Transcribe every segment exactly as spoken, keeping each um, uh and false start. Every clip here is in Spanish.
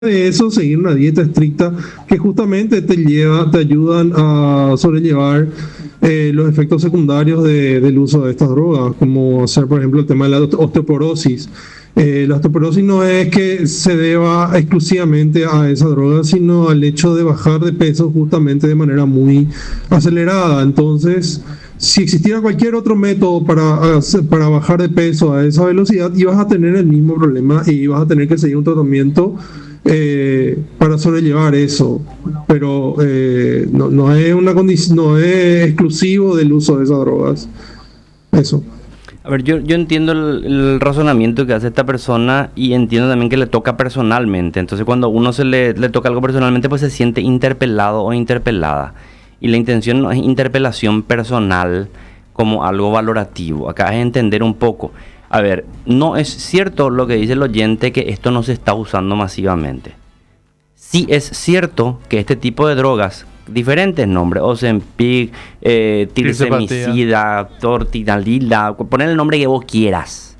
de eso, seguir una dieta estricta que justamente te lleva, te ayudan a sobrellevar eh, los efectos secundarios de- del uso de estas drogas, como ser, por ejemplo, el tema de la oste- osteoporosis. Eh, la osteoporosis no es que se deba exclusivamente a esa droga, sino al hecho de bajar de peso justamente de manera muy acelerada. Entonces, si existiera cualquier otro método para, hacer- para bajar de peso a esa velocidad, ibas a tener el mismo problema y ibas a tener que seguir un tratamiento eh, para sobrellevar eso. Pero eh, no, no es una condición, no es exclusivo del uso de esas drogas. Eso. A ver, yo, yo entiendo el, el razonamiento que hace esta persona y entiendo también que le toca personalmente. Entonces, cuando a uno se le, le toca algo personalmente, pues se siente interpelado o interpelada. Y la intención no es interpelación personal como algo valorativo. Acá es entender un poco. A ver, no es cierto lo que dice el oyente que esto no se está usando masivamente. Sí es cierto que este tipo de drogas, diferentes nombres, Ozempic, eh, Tirzepatía. tirsemicida, tortinalila, poner el nombre que vos quieras,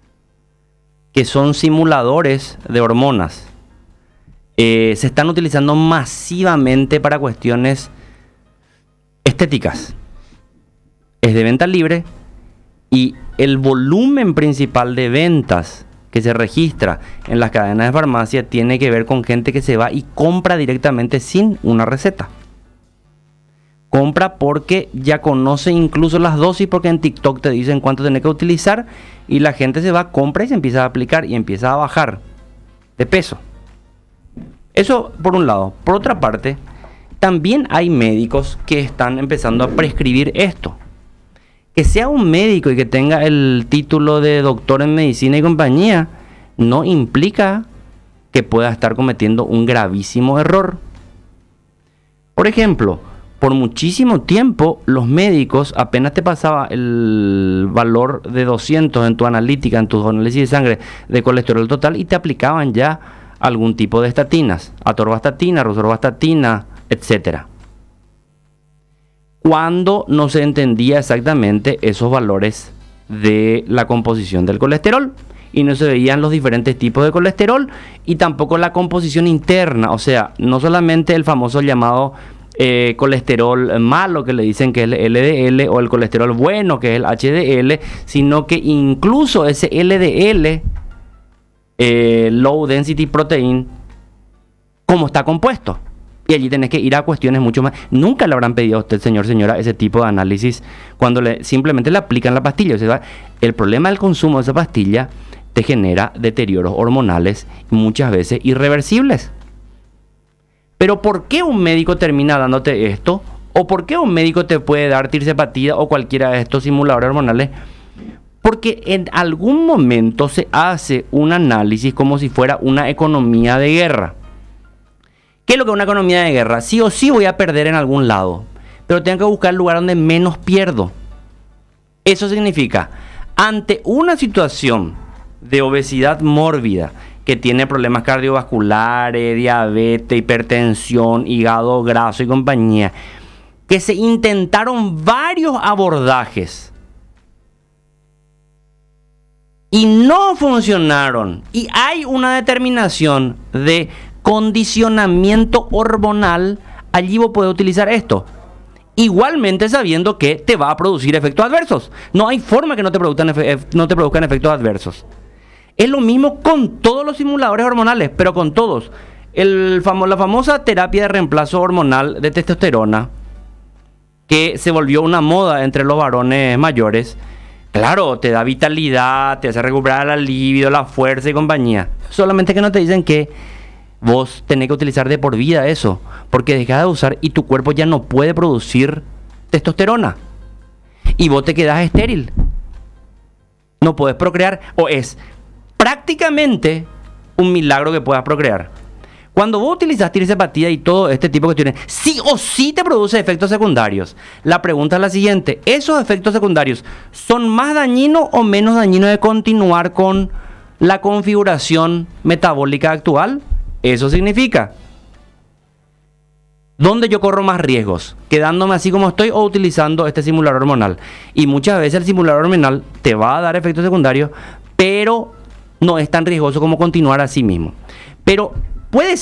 que son simuladores de hormonas, eh, se están utilizando masivamente para cuestiones estéticas. Es de venta libre y el volumen principal de ventas que se registra en las cadenas de farmacia tiene que ver con gente que se va y compra directamente sin una receta. Compra porque ya conoce incluso las dosis, porque en TikTok te dicen cuánto tenés que utilizar y la gente se va, compra y se empieza a aplicar y empieza a bajar de peso. Eso por un lado. Por otra parte, también hay médicos que están empezando a prescribir esto. Que sea un médico y que tenga el título de doctor en medicina y compañía, no implica que pueda estar cometiendo un gravísimo error. Por ejemplo, por muchísimo tiempo los médicos, apenas te pasaba el valor de doscientos en tu analítica, en tu análisis de sangre de colesterol total, y te aplicaban ya algún tipo de estatinas, atorvastatina, rosuvastatina, etcétera. Cuando no se entendía exactamente esos valores de la composición del colesterol y no se veían los diferentes tipos de colesterol y tampoco la composición interna, o sea, no solamente el famoso llamado eh, colesterol malo, que le dicen que es el L D L, o el colesterol bueno, que es el H D L, sino que incluso ese L D L, eh, Low Density Protein, cómo está compuesto. Y allí tenés que ir a cuestiones mucho más. Nunca le habrán pedido a usted, señor, señora, ese tipo de análisis cuando le, simplemente le aplican la pastilla. O sea, el problema del consumo de esa pastilla te genera deterioros hormonales, muchas veces irreversibles. Pero ¿por qué un médico termina dándote esto? ¿O por qué un médico te puede dar tirzepatida o cualquiera de estos simuladores hormonales? Porque en algún momento se hace un análisis como si fuera una economía de guerra. ¿Qué es lo que es una economía de guerra? Sí o sí voy a perder en algún lado, pero tengo que buscar el lugar donde menos pierdo. Eso significa, ante una situación de obesidad mórbida que tiene problemas cardiovasculares, diabetes, hipertensión, hígado graso y compañía, que se intentaron varios abordajes y no funcionaron, y hay una determinación de condicionamiento hormonal, allí vos puedes utilizar esto. Igualmente sabiendo que te va a producir efectos adversos. No hay forma que no te produzcan, efe- no te produzcan efectos adversos. Es lo mismo con todos los simuladores hormonales, pero con todos. El famo- la famosa terapia de reemplazo hormonal de testosterona, que se volvió una moda entre los varones mayores, claro, te da vitalidad, te hace recuperar la libido, la fuerza y compañía. Solamente que no te dicen que vos tenés que utilizar de por vida eso, porque dejas de usar y tu cuerpo ya no puede producir testosterona. Y vos te quedás estéril. No puedes procrear, o es prácticamente un milagro que puedas procrear. Cuando vos utilizas tirzepatida y todo este tipo de cuestiones, sí o sí te produce efectos secundarios. La pregunta es la siguiente: ¿esos efectos secundarios son más dañinos o menos dañinos de continuar con la configuración metabólica actual? Eso significa, ¿dónde yo corro más riesgos? ¿Quedándome así como estoy o utilizando este simulador hormonal? Y muchas veces el simulador hormonal te va a dar efectos secundarios, pero no es tan riesgoso como continuar así mismo. Pero puede